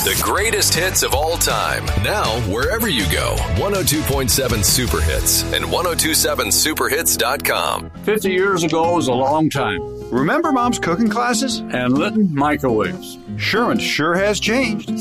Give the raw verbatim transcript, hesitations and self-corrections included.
The greatest hits of all time. Now, wherever you go. one oh two point seven Super Hits and ten twenty-seven super hits dot com. fifty years ago was a long time. Remember Mom's cooking classes? And Litton microwaves. Sherman sure has changed.